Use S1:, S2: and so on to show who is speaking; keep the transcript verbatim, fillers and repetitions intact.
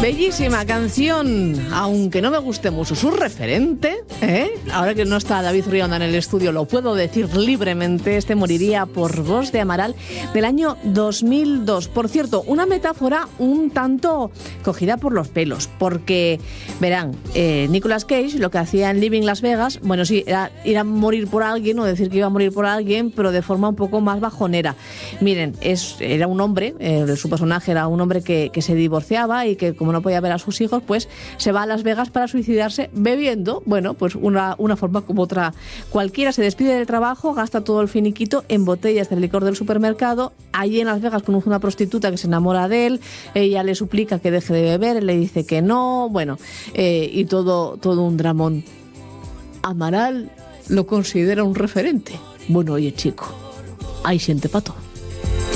S1: Bellísima canción, aunque no me guste mucho su referente, ¿eh? Ahora que no está David Rionda en el estudio, lo puedo decir libremente. Este moriría por voz de Amaral del año dos mil dos. Por cierto, una metáfora un tanto cogida por los pelos, porque, verán, eh, Nicolas Cage lo que hacía en Living Las Vegas, bueno, sí, era ir a morir por alguien o decir que iba a morir por alguien, pero de forma un poco más bajonera. Miren, es, era un hombre, eh, su personaje era un hombre que, que se divorciaba y que, como no podía ver a sus hijos, pues se va a Las Vegas para suicidarse bebiendo. Bueno, pues una, una forma como otra cualquiera. Se despide del trabajo, gasta todo el finiquito en botellas de licor del supermercado. Allí en Las Vegas conoce una prostituta que se enamora de él. Ella le suplica que deje de beber, él le dice que no. Bueno, eh, y todo, todo un dramón. Amaral lo considera un referente. Bueno, oye, chico, hay gente pato.